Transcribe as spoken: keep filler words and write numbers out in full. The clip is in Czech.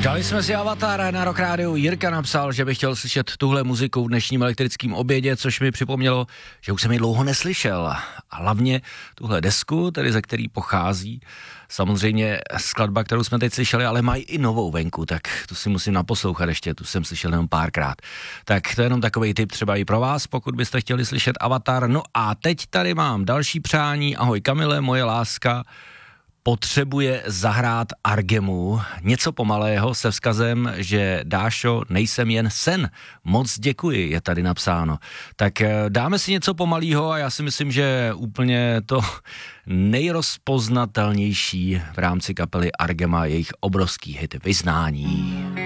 Dali jsme si Avatar na Rock Rádiu. Jirka napsal, že by chtěl slyšet tuhle muziku v dnešním elektrickém obědě, což mi připomnělo, že už jsem ji dlouho neslyšel. A hlavně tuhle desku, tedy ze který pochází, samozřejmě skladba, kterou jsme teď slyšeli, ale mají i novou venku, tak tu si musím naposlouchat ještě, tu jsem slyšel jenom párkrát. Tak to je jenom takovej tip třeba i pro vás, pokud byste chtěli slyšet Avatar. No a teď tady mám další přání. Ahoj Kamile, moje láska potřebuje zahrát Argemu, něco pomalého se vzkazem, že Dášo, nejsem jen sen. Moc děkuji, je tady napsáno. Tak dáme si něco pomalého a já si myslím, že úplně to nejrozpoznatelnější v rámci kapely Argema, jejich obrovský hit Vyznání.